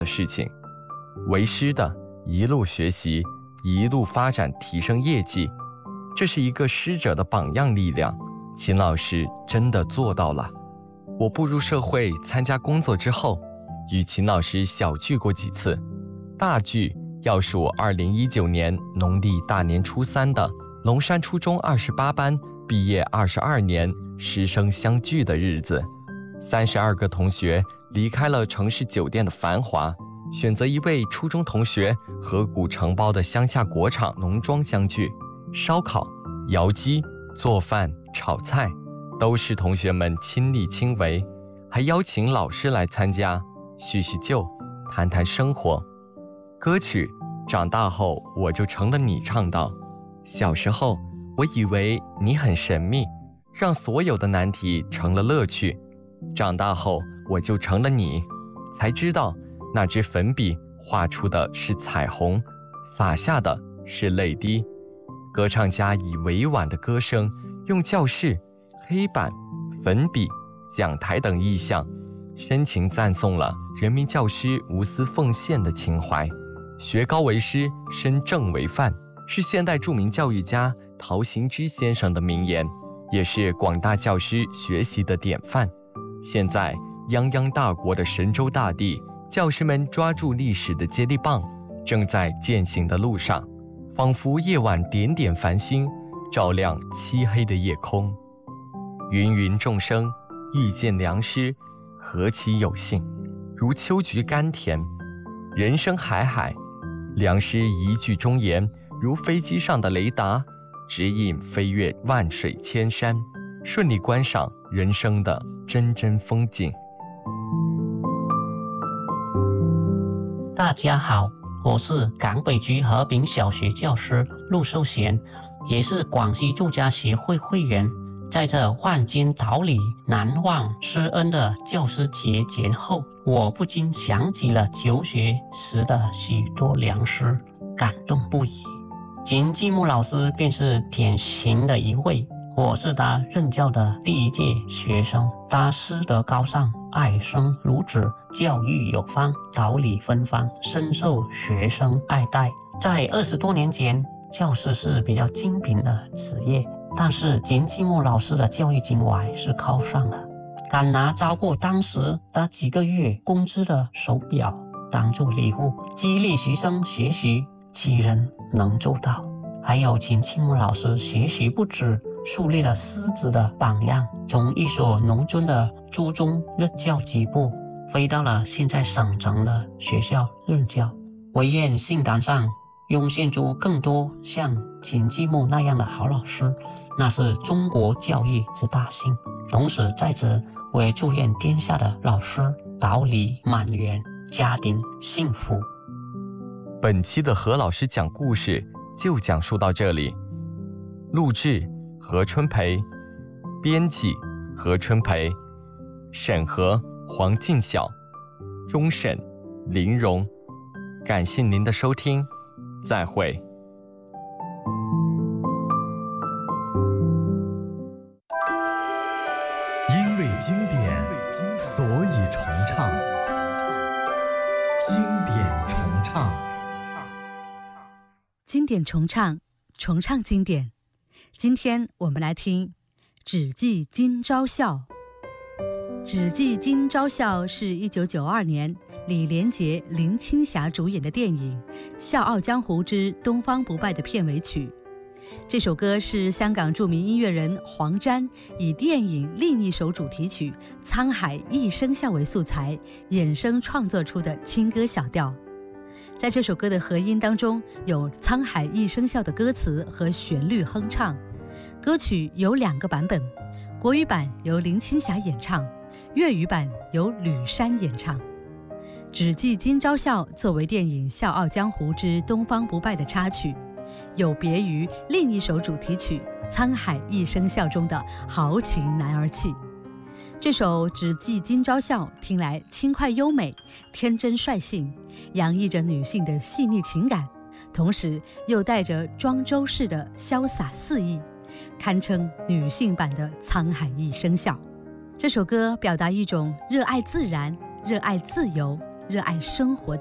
的事情。为师的一路学习，一路发展，提升业绩，这是一个师者的榜样力量。秦老师真的做到了。我步入社会参加工作之后，与秦老师小聚过几次，大聚要数2019年农历大年初3的龙山初中28班毕业22年师生相聚的日子。32个同学离开了城市酒店的繁华，选择一位初中同学河谷承包的乡下果厂农庄相聚，烧烤、窑鸡、做饭、炒菜都是同学们亲力亲为，还邀请老师来参加，叙叙旧，谈谈生活。歌曲《长大后我就成了你》唱道：小时候我以为你很神秘，让所有的难题成了乐趣，长大后我就成了你，才知道那支粉笔画出的是彩虹，洒下的是泪滴。歌唱家以委婉的歌声，用教室、黑板、粉笔、讲台等意象，深情赞颂了人民教师无私奉献的情怀。学高为师，身正为范，是现代著名教育家陶行知先生的名言，也是广大教师学习的典范。现在泱泱大国的神州大地，教师们抓住历史的接力棒，正在践行的路上，仿佛夜晚点点繁星，照亮漆黑的夜空。芸芸众生遇见良师，何其有幸！如秋菊甘甜，人生海海，良师一句忠言，如飞机上的雷达，指引飞越万水千山，顺利观赏人生的真真风景。 大家好，我是港北区和平小学教师陆寿贤，也是广西作家协会会员。在这万金岛里难忘师恩的教师节前后，我不禁想起了求学时的许多良师，感动不已。秦继木老师便是典型的一位，我是他任教的第一届学生，他师德高尚，爱生如子，教育有方，道理芬芳，深受学生爱戴。在20多年前，教师是比较精品的职业，但是秦继木老师的教育情怀是高尚的，敢拿超过当时的几个月工资的手表当做礼物，激励学生学习，其人能做到。还有秦继木老师学习不止，树立了师子的榜样，从一所农村的初中任教起步，飞到了现在省城的学校任教。唯愿信坛上涌现出更多像秦继木那样的好老师，那是中国教育之大幸。同时在此，我也祝愿天下的老师桃李满园，家庭幸福。 本期的何老师讲故事就讲述到这里。录制何春培，编辑何春培，审核黄进晓，终审林荣。感谢您的收听，再会。 因为经典，所以重唱。经典重唱， 经典重唱，重唱经典。今天我们来听《只记今朝笑》。《只记今朝笑》是1992年李连杰、林青霞主演的电影《笑傲江湖之东方不败》的片尾曲。这首歌是香港著名音乐人黄沾以电影另一首主题曲《沧海一声笑》为素材，衍生创作出的轻歌小调。在这首歌的和音当中，有《沧海一声笑》的歌词和旋律哼唱。歌曲有2个版本，国语版由林青霞演唱，粤语版由吕珊演唱。《只记今朝笑》作为电影《笑傲江湖之东方不败》的插曲，有别于另一首主题曲《沧海一声笑》中的豪情男儿气。这首《只记今朝笑》听来轻快优美，天真率性，洋溢着女性的细腻情感，同时又带着庄周式的潇洒肆意，堪称女性版的沧海一声笑。这首歌表达一种热爱自然、热爱自由、 热爱生活